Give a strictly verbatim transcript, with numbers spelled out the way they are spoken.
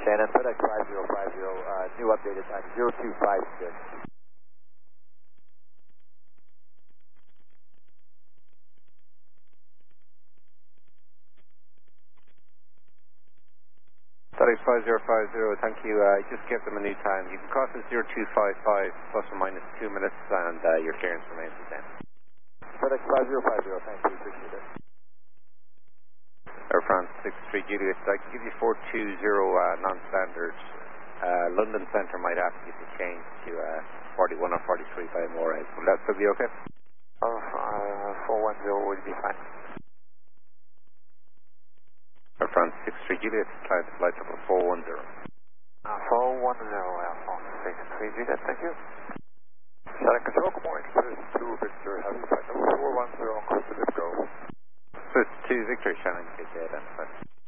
Shannon, FedEx five zero five zero, uh, new updated time zero two five six. FedEx five zero five zero, thank you. I uh, just gave them a new time. You can cross at zero two five five plus or minus two minutes, and uh, your clearance remains the same. FedEx five zero five zero, thank you, appreciate it. Air France six three Juliet, I can give you four two zero uh, non-standard. Uh, London Centre might ask you to change to uh, forty-one or forty-three by more out. Will that still be okay? Uh, uh, four one zero will be fine. Air France six three Juliet, climb to flight level four one zero. Uh, four one zero, Air France six three Juliet, thank you. Shannon Control, good morning. This is two Victor, heavy flight number four one zero, cruise to Lipgo. So it's two Victor, Shannon, K J, identified.